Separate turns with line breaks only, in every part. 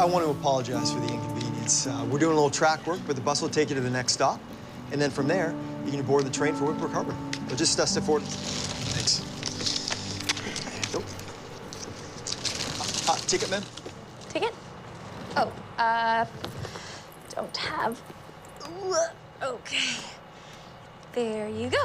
I want to apologize for the inconvenience. We're doing a little track work, but the bus will take you to the next stop. And then from there, you can board the train for Whitbrook Harbor. So just step forward. Thanks. Nope. Ticket, ma'am?
Ticket? Oh, don't have. Okay. There you go.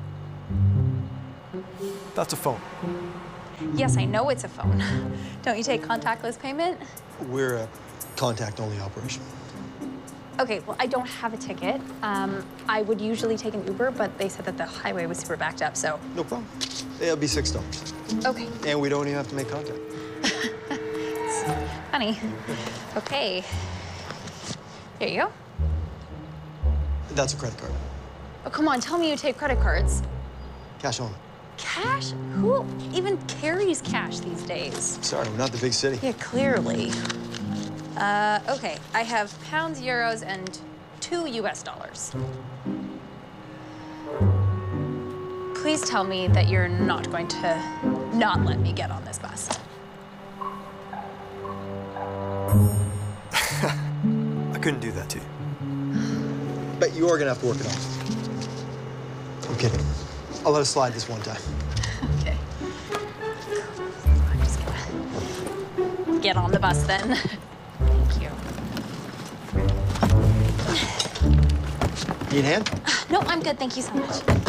That's a phone.
Yes, I know it's a phone. Don't you take contactless payment?
We're a contact-only operation.
Okay, well, I don't have a ticket. I would usually take an Uber, but they said that the highway was super backed up, so.
No problem. It'll be $6.
Okay.
And we don't even have to make contact.
It's funny. Okay. Here you go.
That's a credit card.
Oh, come on, tell me you take credit cards.
Cash only.
Cash? Who even carries cash these days?
Sorry, we're not the big city.
Yeah, clearly. Okay, I have pounds, euros, and $2 US. Please tell me that you're not going to not let me get on this bus.
I couldn't do that to you. But you are gonna have to work it off. I'm kidding. I'll let it slide this one time.
Okay. I'm just gonna get on the bus then. Thank you.
Need a hand?
No, I'm good. Thank you so much.